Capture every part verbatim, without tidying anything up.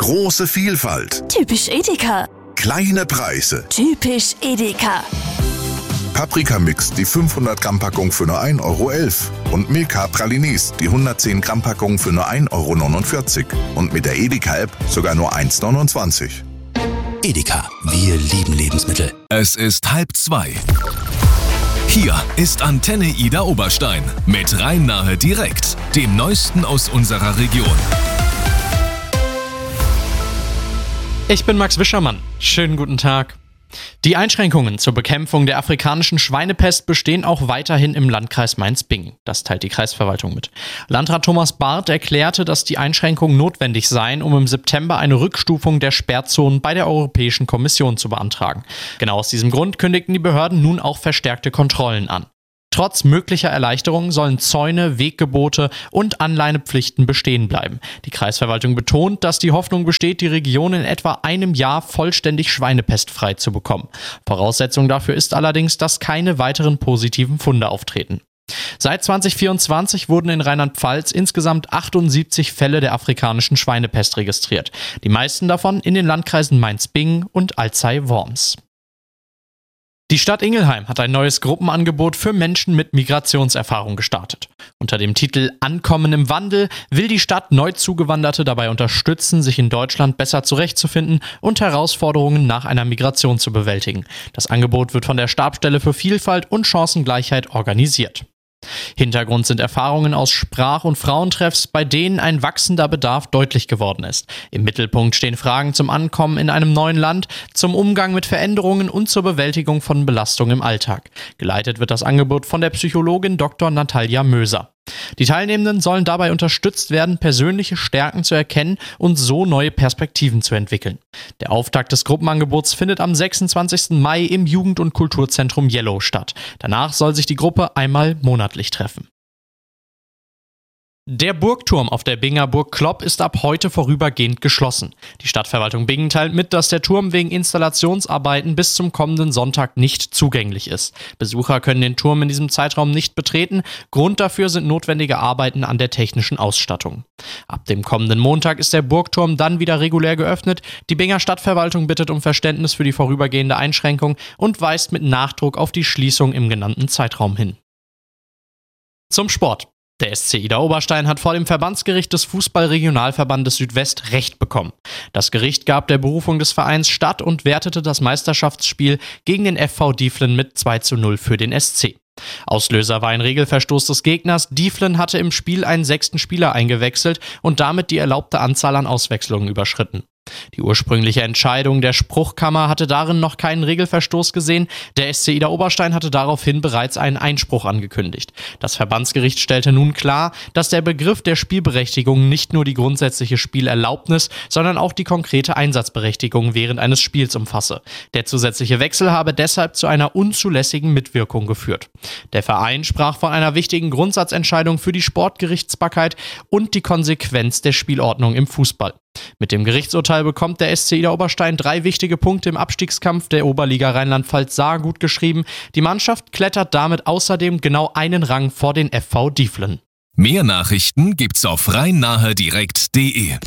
Große Vielfalt. Typisch Edeka. Kleine Preise. Typisch Edeka. Paprikamix, die fünfhundert Gramm Packung für nur ein Euro elf. Und Milka Pralines, die hundertzehn Gramm Packung für nur ein Euro neunundvierzig. Und mit der Edeka-App sogar nur eins neunundzwanzig. Edeka, wir lieben Lebensmittel. Es ist halb zwei. Hier ist Antenne Ida Oberstein mit Rhein-Nahe direkt, dem Neuesten aus unserer Region. Ich bin Max Wischermann. Schönen guten Tag. Die Einschränkungen zur Bekämpfung der afrikanischen Schweinepest bestehen auch weiterhin im Landkreis Mainz-Bingen. Das teilt die Kreisverwaltung mit. Landrat Thomas Barth erklärte, dass die Einschränkungen notwendig seien, um im September eine Rückstufung der Sperrzonen bei der Europäischen Kommission zu beantragen. Genau aus diesem Grund kündigten die Behörden nun auch verstärkte Kontrollen an. Trotz möglicher Erleichterungen sollen Zäune, Weggebote und Anleinepflichten bestehen bleiben. Die Kreisverwaltung betont, dass die Hoffnung besteht, die Region in etwa einem Jahr vollständig schweinepestfrei zu bekommen. Voraussetzung dafür ist allerdings, dass keine weiteren positiven Funde auftreten. Seit zwanzig vierundzwanzig wurden in Rheinland-Pfalz insgesamt achtundsiebzig Fälle der afrikanischen Schweinepest registriert. Die meisten davon in den Landkreisen Mainz-Bingen und Alzey-Worms. Die Stadt Ingelheim hat ein neues Gruppenangebot für Menschen mit Migrationserfahrung gestartet. Unter dem Titel Ankommen im Wandel will die Stadt Neuzugewanderte dabei unterstützen, sich in Deutschland besser zurechtzufinden und Herausforderungen nach einer Migration zu bewältigen. Das Angebot wird von der Stabsstelle für Vielfalt und Chancengleichheit organisiert. Hintergrund sind Erfahrungen aus Sprach- und Frauentreffs, bei denen ein wachsender Bedarf deutlich geworden ist. Im Mittelpunkt stehen Fragen zum Ankommen in einem neuen Land, zum Umgang mit Veränderungen und zur Bewältigung von Belastungen im Alltag. Geleitet wird das Angebot von der Psychologin Doktor Natalia Möser. Die Teilnehmenden sollen dabei unterstützt werden, persönliche Stärken zu erkennen und so neue Perspektiven zu entwickeln. Der Auftakt des Gruppenangebots findet am sechsundzwanzigsten Mai im Jugend- und Kulturzentrum Yellow statt. Danach soll sich die Gruppe einmal monatlich treffen. Der Burgturm auf der Binger Burg Klopp ist ab heute vorübergehend geschlossen. Die Stadtverwaltung Bingen teilt mit, dass der Turm wegen Installationsarbeiten bis zum kommenden Sonntag nicht zugänglich ist. Besucher können den Turm in diesem Zeitraum nicht betreten. Grund dafür sind notwendige Arbeiten an der technischen Ausstattung. Ab dem kommenden Montag ist der Burgturm dann wieder regulär geöffnet. Die Binger Stadtverwaltung bittet um Verständnis für die vorübergehende Einschränkung und weist mit Nachdruck auf die Schließung im genannten Zeitraum hin. Zum Sport. Der S C Ida Oberstein hat vor dem Verbandsgericht des Fußball-Regionalverbandes Südwest Recht bekommen. Das Gericht gab der Berufung des Vereins statt und wertete das Meisterschaftsspiel gegen den F V Dieflen mit zwei zu null für den S C. Auslöser war ein Regelverstoß des Gegners. Dieflen hatte im Spiel einen sechsten Spieler eingewechselt und damit die erlaubte Anzahl an Auswechslungen überschritten. Die ursprüngliche Entscheidung der Spruchkammer hatte darin noch keinen Regelverstoß gesehen. Der S C Ida Oberstein hatte daraufhin bereits einen Einspruch angekündigt. Das Verbandsgericht stellte nun klar, dass der Begriff der Spielberechtigung nicht nur die grundsätzliche Spielerlaubnis, sondern auch die konkrete Einsatzberechtigung während eines Spiels umfasse. Der zusätzliche Wechsel habe deshalb zu einer unzulässigen Mitwirkung geführt. Der Verein sprach von einer wichtigen Grundsatzentscheidung für die Sportgerichtsbarkeit und die Konsequenz der Spielordnung im Fußball. Mit dem Gerichtsurteil bekommt der S C Ida Oberstein drei wichtige Punkte im Abstiegskampf der Oberliga Rheinland-Pfalz Saar gut geschrieben. Die Mannschaft klettert damit außerdem genau einen Rang vor den F V Dieflen. Mehr Nachrichten gibt's auf rhein-nahe direkt punkt de.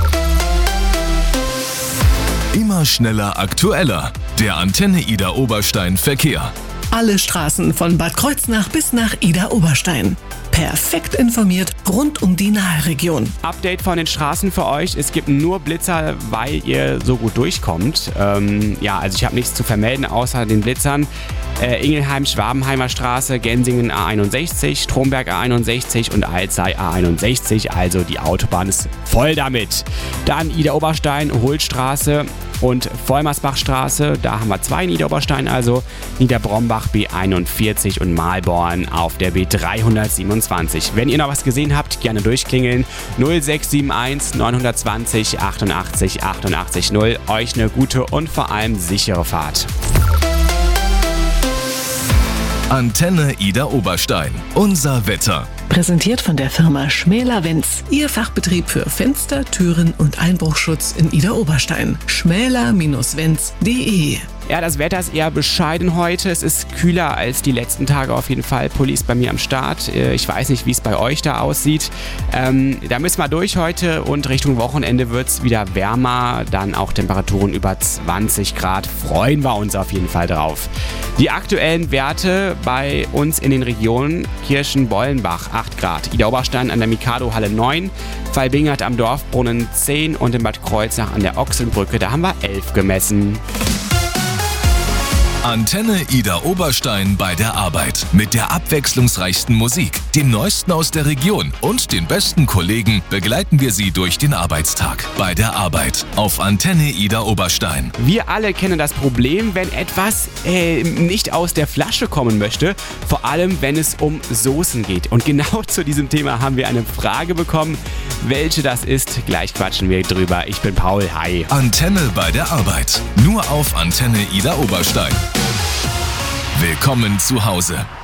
Immer schneller, aktueller. Der Antenne Ida Oberstein Verkehr. Alle Straßen von Bad Kreuznach bis nach Ida Oberstein. Perfekt informiert rund um die Nahe-Region. Update von den Straßen für euch. Es gibt nur Blitzer, weil ihr so gut durchkommt. Ähm, ja, also ich habe nichts zu vermelden außer den Blitzern. Äh, Ingelheim, Schwabenheimer Straße, Gensingen A einundsechzig, Stromberg A einundsechzig und Alzey A einundsechzig. Also die Autobahn ist voll damit. Dann Ida Oberstein, Hohlstraße und Vollmersbachstraße. Da haben wir zwei in Ida Oberstein, also Niederbrombach B einundvierzig und Mahlborn auf der B dreihundertsiebenundzwanzig. Wenn ihr noch was gesehen habt, gerne durchklingeln. null sechs sieben eins neun zwei null achtundachtzig achtundachtzig null. Euch eine gute und vor allem sichere Fahrt. Antenne Ida Oberstein. Unser Wetter. Präsentiert von der Firma Schmäler-Wenz. Ihr Fachbetrieb für Fenster, Türen und Einbruchschutz in Ida Oberstein. schmäler Bindestrich wenz punkt de Ja, das Wetter ist eher bescheiden heute. Es ist kühler als die letzten Tage auf jeden Fall. Pulli ist bei mir am Start. Ich weiß nicht, wie es bei euch da aussieht. Ähm, da müssen wir durch heute und Richtung Wochenende wird es wieder wärmer. Dann auch Temperaturen über zwanzig Grad. Freuen wir uns auf jeden Fall drauf. Die aktuellen Werte bei uns in den Regionen: Kirchen-Bollenbach acht Grad, Idar-Oberstein an der Mikado-Halle neun, Vailbingert am Dorfbrunnen zehn und in Bad Kreuznach an der Ochsenbrücke, da haben wir elf gemessen. Antenne Idar Oberstein bei der Arbeit. Mit der abwechslungsreichsten Musik, dem Neuesten aus der Region und den besten Kollegen begleiten wir Sie durch den Arbeitstag. Bei der Arbeit auf Antenne Idar Oberstein. Wir alle kennen das Problem, wenn etwas äh, nicht aus der Flasche kommen möchte. Vor allem, wenn es um Soßen geht. Und genau zu diesem Thema haben wir eine Frage bekommen. Welche das ist, gleich quatschen wir drüber. Ich bin Paul, hi. Antenne bei der Arbeit. Nur auf Antenne Idar Oberstein. Willkommen zu Hause.